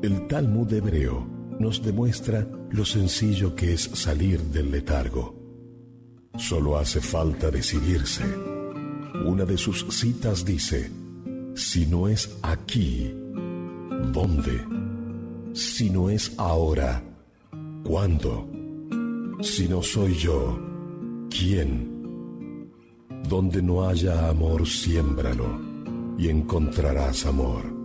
El Talmud hebreo nos demuestra lo sencillo que es salir del letargo. Solo hace falta decidirse. Una de sus citas dice: si no es aquí, ¿dónde? Si no es ahora, ¿cuándo? Si no soy yo, ¿quién? Donde no haya amor, siémbralo y encontrarás amor.